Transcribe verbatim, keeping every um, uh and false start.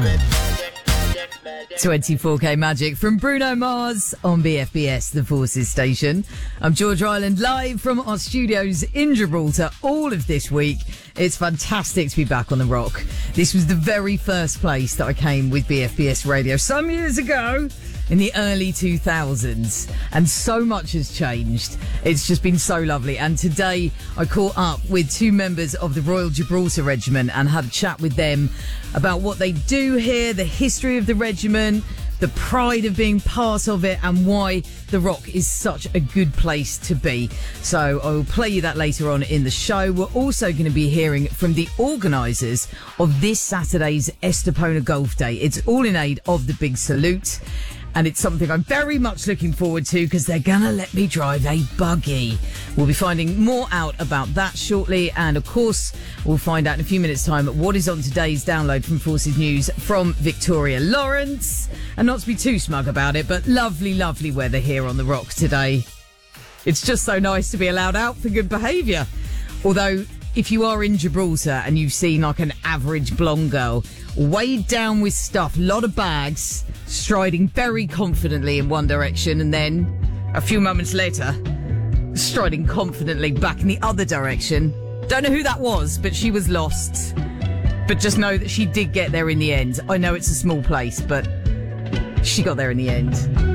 twenty-four K Magic from Bruno Mars on B F B S, the Forces station. I'm George Ryland, live from our studios in Gibraltar all of this week. It's fantastic to be back on the rock. This was the very first place that I came with B F B S Radio some years ago in the early two thousands, and so much has changed. It's just been so lovely. And today I caught up with two members of the Royal Gibraltar Regiment and had a chat with them about what they do here, the history of the regiment, the pride of being part of it, and why the Rock is such a good place to be. So I will play you that later on in the show. We're also going to be hearing from the organisers of this Saturday's Estepona Golf Day. It's all in aid of the Big Salute, and it's something I'm very much looking forward to because they're going to let me drive a buggy. We'll be finding more out about that shortly. And of course, we'll find out in a few minutes' time what is on today's download from Forces News from Victoria Lawrence. And not to be too smug about it, but lovely, lovely weather here on the Rock today. It's just so nice to be allowed out for good behaviour. Although, if you are in Gibraltar and you've seen like an average blonde girl weighed down with stuff, a lot of bags, striding very confidently in one direction, and then a few moments later striding confidently back in the other direction. Don't know who that was, but she was lost. But just know that she did get there in the end. I know it's a small place, but she got there in the end.